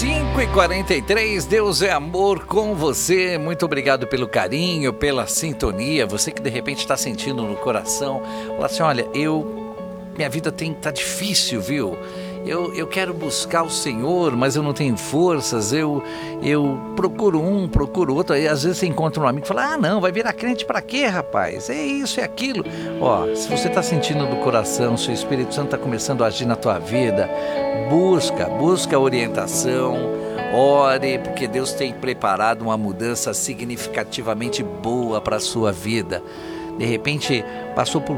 5h43, Deus é amor com você. Muito obrigado pelo carinho, pela sintonia. Você que de repente está sentindo no coração, fala assim, olha, minha vida tá difícil, viu? Eu quero buscar o Senhor, mas eu não tenho forças, eu procuro um, procuro outro, aí às vezes você encontra um amigo e fala, não, vai virar crente pra quê, rapaz? É isso, é aquilo. Ó, se você está sentindo no coração, se o Espírito Santo está começando a agir na tua vida, busca orientação, ore, porque Deus tem preparado uma mudança significativamente boa para a sua vida. De repente, passou por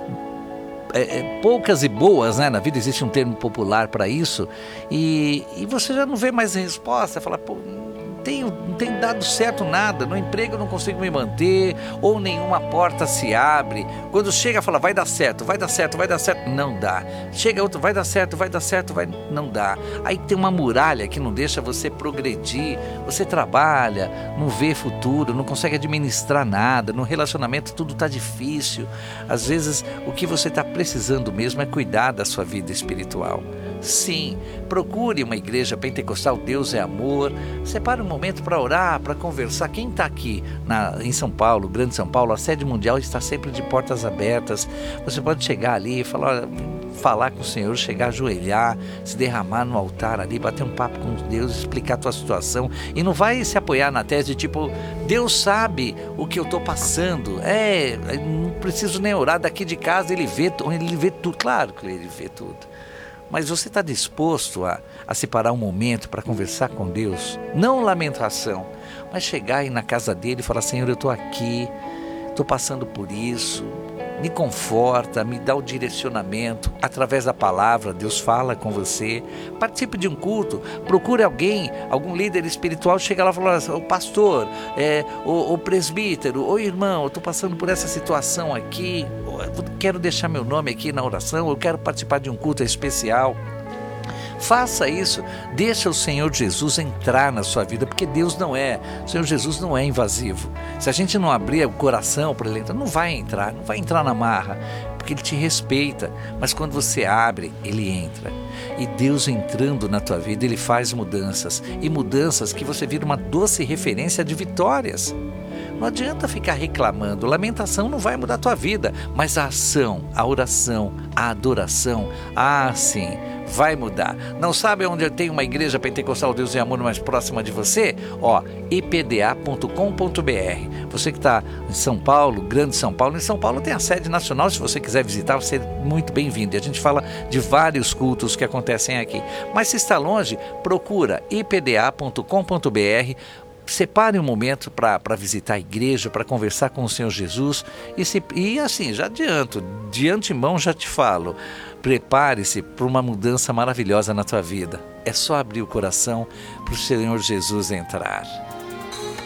poucas e boas, né? Na vida existe um termo popular para isso, e você já não vê mais resposta, fala, pô, não tem dado certo nada, no emprego eu não consigo me manter, ou nenhuma porta se abre. Quando chega, fala, vai dar certo, não dá. Chega outro, vai dar certo, não dá. Aí tem uma muralha que não deixa você progredir, você trabalha, não vê futuro, não consegue administrar nada, no relacionamento tudo está difícil. Às vezes o que você está precisando mesmo é cuidar da sua vida espiritual. Sim, procure uma igreja pentecostal, Deus é amor, separe um momento para orar, para conversar. Quem está aqui em São Paulo, Grande São Paulo, a sede mundial está sempre de portas abertas. Você pode chegar ali e falar com o Senhor, chegar a ajoelhar, se derramar no altar ali, bater um papo com Deus, explicar a tua situação, e não vai se apoiar na tese de tipo, Deus sabe o que eu estou passando, não preciso nem orar, daqui de casa ele vê tudo, claro que ele vê tudo. Mas você está disposto a separar um momento para conversar com Deus? Não lamentação, mas chegar aí na casa dele e falar, Senhor, eu estou aqui, estou passando por isso, me conforta, me dá o direcionamento. Através da palavra, Deus fala com você. Participe de um culto, procure algum líder espiritual, chega lá e fala, o pastor, o presbítero, o irmão, eu estou passando por essa situação aqui, eu quero deixar meu nome aqui na oração, eu quero participar de um culto especial. Faça isso, deixa o Senhor Jesus entrar na sua vida, porque o Senhor Jesus não é invasivo. Se a gente não abrir o coração para ele entrar, não vai entrar na marra, porque ele te respeita, mas quando você abre, ele entra. E Deus entrando na tua vida, ele faz mudanças, e mudanças que você vira uma doce referência de vitórias. Não adianta ficar reclamando, lamentação não vai mudar a tua vida, mas a ação, a oração, a adoração, sim, vai mudar. Não sabe onde tem uma igreja pentecostal Deus e Amor mais próxima de você? ipda.com.br. Você que está em São Paulo, Grande São Paulo, em São Paulo tem a sede nacional, se você quiser visitar, você é muito bem-vindo. E a gente fala de vários cultos que acontecem aqui. Mas se está longe, procura ipda.com.br. Separe um momento para visitar a igreja, para conversar com o Senhor Jesus. E assim, já de antemão já te falo, prepare-se para uma mudança maravilhosa na tua vida. É só abrir o coração para o Senhor Jesus entrar.